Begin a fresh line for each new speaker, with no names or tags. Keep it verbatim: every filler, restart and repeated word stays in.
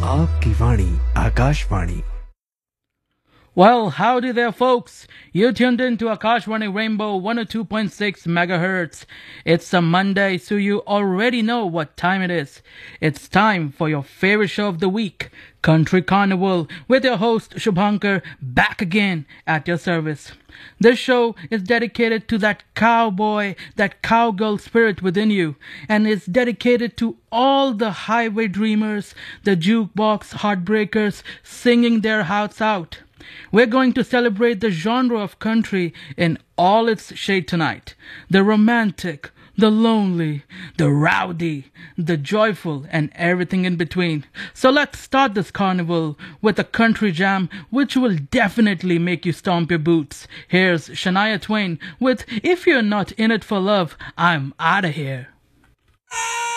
आपकी वाणी Akashvani.
Well, howdy there, folks. You tuned in to Akashvani Rainbow one oh two point six megahertz. It's a Monday, so you already know what time it is. It's time for your favorite show of the week, Country Carnival, with your host, Shubhankar, back again at your service. This show is dedicated to that cowboy, that cowgirl spirit within you, and it's dedicated to all the highway dreamers, the jukebox heartbreakers, singing their hearts out. We're going to celebrate the genre of country in all its shade tonight. The romantic, the lonely, the rowdy, the joyful, and everything in between. So let's start this carnival with a country jam which will definitely make you stomp your boots. Here's Shania Twain with If You're Not In It For Love, I'm Outta Here.